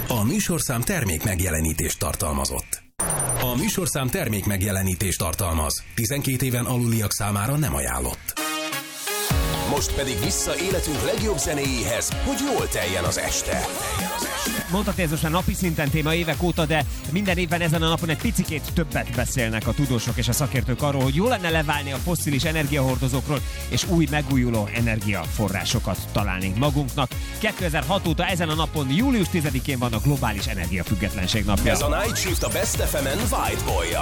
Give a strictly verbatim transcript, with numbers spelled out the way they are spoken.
A műsorszám termék megjelenítést tartalmazott. A műsorszám termék megjelenítést tartalmaz. tizenkét éven aluliak számára nem ajánlott. Most pedig vissza életünk legjobb zenéjéhez, hogy jól teljen az este. Mondhatni, ez most már napi szinten téma évek óta, de minden évben ezen a napon egy picikét többet beszélnek a tudósok és a szakértők arról, hogy jó lenne leválni a fosszilis energiahordozókról, és új megújuló energiaforrásokat találni magunknak. kétezer-hat óta ezen a napon, július tizedikén van a globális energiafüggetlenség napja. Ez a Night Shift a Best ef emen White Boy-ja.